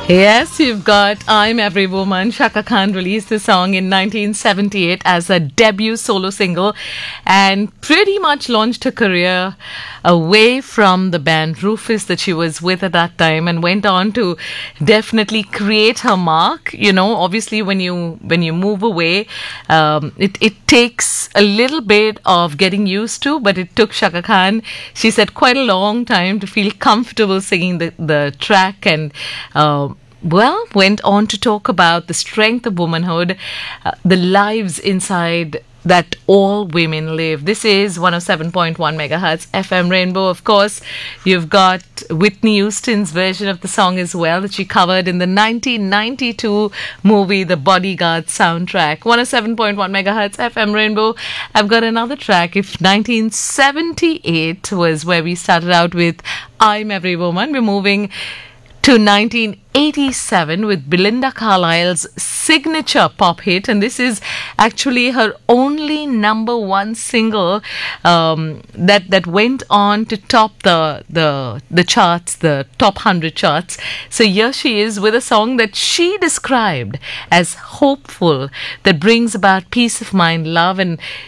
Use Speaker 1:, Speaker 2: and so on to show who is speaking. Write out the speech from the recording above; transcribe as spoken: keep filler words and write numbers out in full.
Speaker 1: Yes, you've got I'm Every Woman. Shaka Khan released this song in nineteen seventy-eight as a debut solo single and pretty much launched her career away from the band Rufus that she was with at that time, and went on to definitely create her mark. You know, obviously when you when you move away, um, it, it takes a little bit of getting used to, but it took Shaka Khan, she said, quite a long time to feel comfortable singing the, the track, and uh, well, went on to talk about the strength of womanhood, uh, the lives inside that all women live. This is one oh seven point one megahertz F M Rainbow. Of course, you've got Whitney Houston's version of the song as well that she covered in the nineteen ninety-two movie The Bodyguard soundtrack. one oh seven point one megahertz F M Rainbow. I've got another track. If nineteen seventy-eight was where we started out with I'm Every Woman, we're moving to nineteen eighty-seven with Belinda Carlisle's signature pop hit, and this is actually her only number one single um, that that went on to top the the the charts, the top one hundred charts. So here she is with a song that she described as hopeful, that brings about peace of mind, love, and